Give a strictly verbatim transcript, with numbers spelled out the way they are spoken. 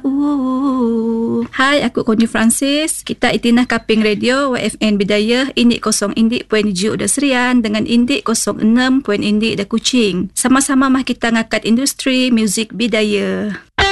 Hai, aku Konyu Francis. Kita itinah Kaping Radio Y F N Bidayah Indik kosong Indik Poin Juk da Serian dengan Indik kosong enam Poin Indik da Kuching. Sama-sama mah kita ngangkat industri muzik Bidayah.